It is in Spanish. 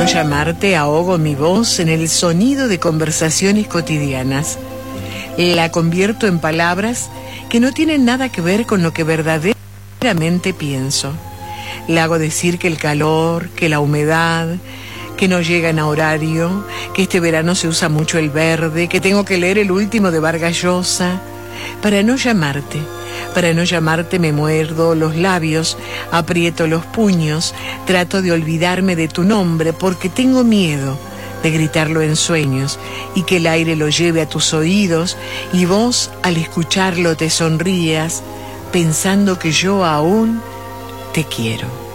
no llamarte ahogo mi voz en el sonido de conversaciones cotidianas. La convierto en palabras que no tienen nada que ver con lo que verdaderamente pienso. La hago decir que el calor, que la humedad, que no llegan a horario, que este verano se usa mucho el verde, que tengo que leer el último de Vargas Llosa. Para no llamarte me muerdo los labios, aprieto los puños, trato de olvidarme de tu nombre porque tengo miedo de gritarlo en sueños y que el aire lo lleve a tus oídos y vos al escucharlo te sonrías pensando que yo aún te quiero.